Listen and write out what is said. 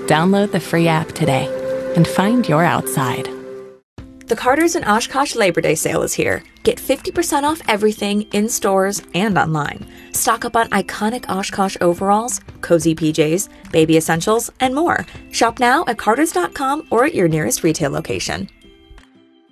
Download the free app today and find your outside. The Carter's and Oshkosh Labor Day sale is here. Get 50% off everything in stores and online. Stock up on iconic Oshkosh overalls, cozy PJs, baby essentials, and more. Shop now at Carter's.com or at your nearest retail location.